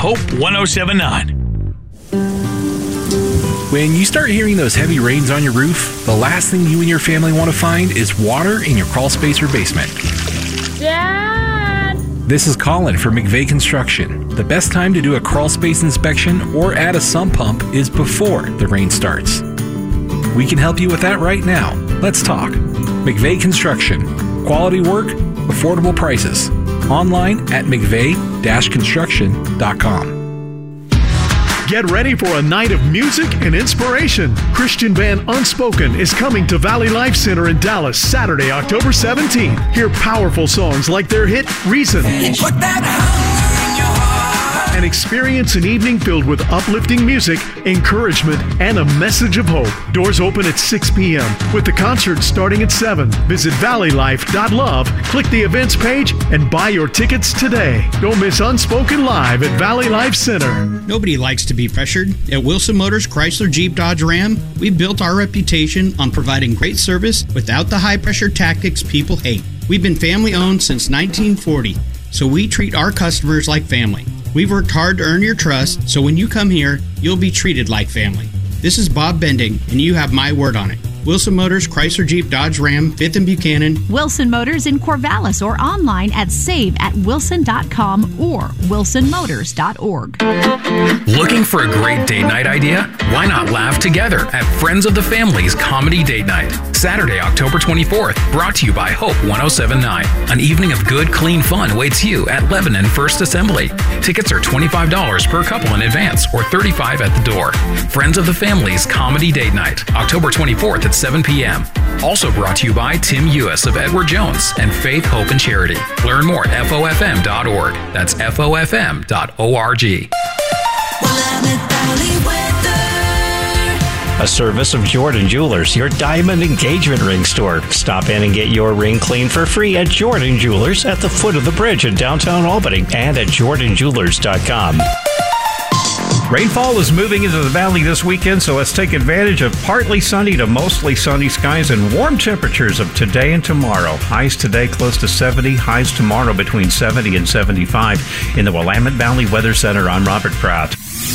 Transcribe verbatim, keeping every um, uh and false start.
Hope one oh seven nine. When you start hearing those heavy rains on your roof, the last thing you and your family want to find is water in your crawl space or basement. Dad! This is Colin from McVeigh Construction. The best time to do a crawl space inspection or add a sump pump is before the rain starts. We can help you with that right now. Let's talk. McVeigh Construction. Quality work, affordable prices. Online at mcveigh dash construction dot com. Get ready for a night of music and inspiration. Christian band Unspoken is coming to Valley Life Center in Dallas Saturday, October seventeenth. Hear powerful songs like their hit Reason. Put that hunger in your heart. And experience an evening filled with uplifting music, encouragement, and a message of hope. Doors open at six p.m. with the concert starting at seven. Visit valley life dot love, click the events page, and buy your tickets today. Don't miss Unspoken Live at Valley Life Center. Nobody likes to be pressured. At Wilson Motors Chrysler Jeep Dodge Ram, we've built our reputation on providing great service without the high-pressure tactics people hate. We've been family-owned since nineteen forty, so we treat our customers like family. We've worked hard to earn your trust, so when you come here, you'll be treated like family. This is Bob Bending, and you have my word on it. Wilson Motors, Chrysler Jeep Dodge Ram, fifth and Buchanan. Wilson Motors in Corvallis or online at save at wilson dot com or wilson motors dot org. Looking for a great date night idea? Why not laugh together at Friends of the Family's Comedy Date Night? Saturday, October twenty-fourth, brought to you by Hope one oh seven nine. An evening of good, clean fun awaits you at Lebanon First Assembly. Tickets are twenty-five dollars per couple in advance or thirty-five dollars at the door. Friends of the Family's Comedy Date Night, October twenty-fourth at seven p.m. Also brought to you by Tim Ewis of Edward Jones and Faith, Hope, and Charity. Learn more at F O F M dot org. That's F O F M dot org. A service of Jordan Jewelers, your diamond engagement ring store. Stop in and get your ring clean for free at Jordan Jewelers at the foot of the bridge in downtown Albany and at jordan jewelers dot com. Rainfall is moving into the valley this weekend, so let's take advantage of partly sunny to mostly sunny skies and warm temperatures of today and tomorrow. Highs today close to seventy, highs tomorrow between seventy and seventy-five. In the Willamette Valley Weather Center, I'm Robert Pratt.